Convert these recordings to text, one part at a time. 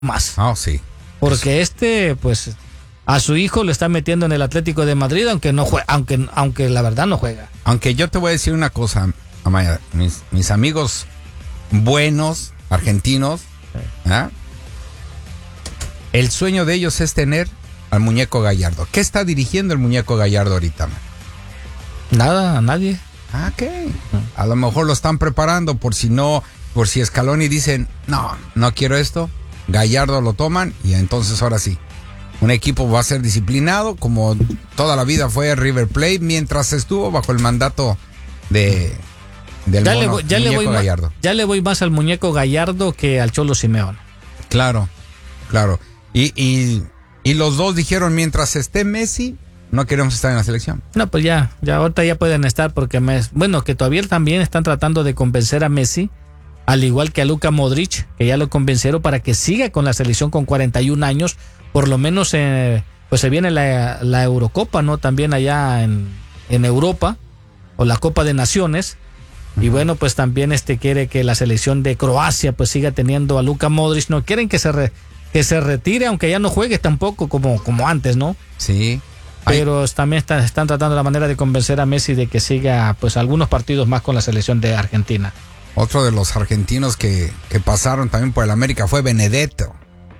más. Ah, sí. Porque pues, a su hijo lo está metiendo en el Atlético de Madrid, aunque no juega, aunque la verdad no juega. Aunque yo te voy a decir una cosa, Amaya, mis amigos buenos, argentinos, ¿ah? El sueño de ellos es tener al muñeco Gallardo. ¿Qué está dirigiendo el muñeco Gallardo ahorita, man? Nada, a nadie. Ah, ¿qué? A lo mejor lo están preparando por si Scaloni dicen, no quiero esto, Gallardo lo toman y entonces ahora sí. Un equipo va a ser disciplinado como toda la vida fue River Plate mientras estuvo bajo el mandato del muñeco Gallardo. Ya le voy más al muñeco Gallardo que al Cholo Simeone. Claro. Y los dos dijeron, mientras esté Messi, no queremos estar en la selección. No, pues ya ahorita ya pueden estar porque que todavía también están tratando de convencer a Messi, al igual que a Luka Modric, que ya lo convencieron para que siga con la selección con 41 años, por lo menos pues se viene la Eurocopa, ¿no? También allá en Europa, o la Copa de Naciones. Y bueno, pues también quiere que la selección de Croacia pues siga teniendo a Luka Modric, no quieren que se retire, aunque ya no juegue tampoco como antes, ¿no? Sí. Pero también están tratando la manera de convencer a Messi de que siga pues algunos partidos más con la selección de Argentina. Otro de los argentinos que pasaron también por el América fue Benedetto.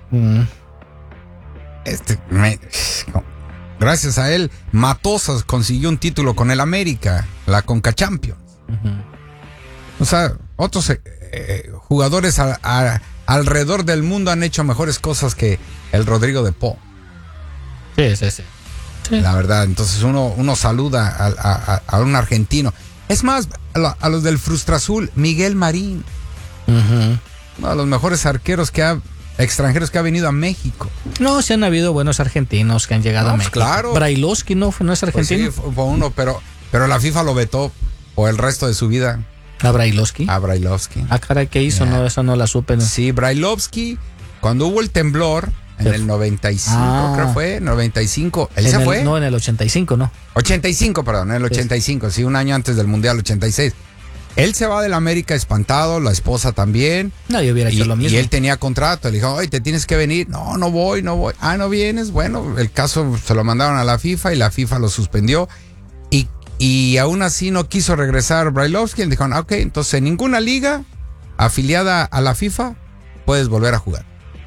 Gracias a él, Matosas consiguió un título con el América, la Conca Champions. O sea, otros jugadores alrededor del mundo han hecho mejores cosas que el Rodrigo de Paul. Sí. La verdad, entonces uno saluda a un argentino. Es más, a los del Frustrazul, Miguel Marín. Uno de los mejores arqueros extranjeros que ha venido a México. No, sí han habido buenos argentinos que han llegado a México. Claro. Brailovsky no es argentino. Pues sí, fue uno, pero la FIFA lo vetó por el resto de su vida. ¿A Brailovsky? A Brailovsky. Ah, caray, ¿qué hizo? No, eso no la supe. ¿No? Sí, Brailovsky, cuando hubo el temblor en el 95, creo fue, 95. ¿Él se fue? No, en el 85, ¿no? 85, perdón, en el 85, sí, un año antes del Mundial 86. Él se va del América espantado, la esposa también. No, yo hubiera hecho lo mismo. Y él tenía contrato, le dijo, oye, te tienes que venir. No voy. Ah, ¿no vienes? Bueno, el caso se lo mandaron a la FIFA y la FIFA lo suspendió. Y aún así no quiso regresar Brailovsky. Le dijeron, ok, entonces en ninguna liga afiliada a la FIFA puedes volver a jugar.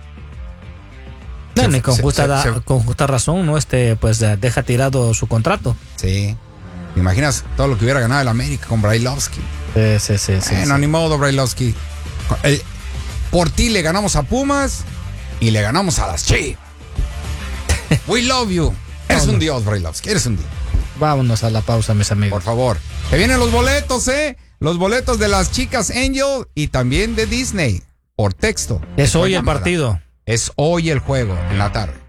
No, con justa razón, ¿no? Pues deja tirado su contrato. Sí. ¿Te imaginas todo lo que hubiera ganado el América con Brailovsky? Sí. No, ni modo, Brailovsky. Por ti le ganamos a Pumas y le ganamos a las Chivas. We love you. Eres un dios, Brailovsky, eres un dios. Vámonos a la pausa, mis amigos. Por favor. Que vienen los boletos, Los boletos de las chicas Angel y también de Disney. Por texto. Es hoy el partido. Es hoy el juego, en la tarde.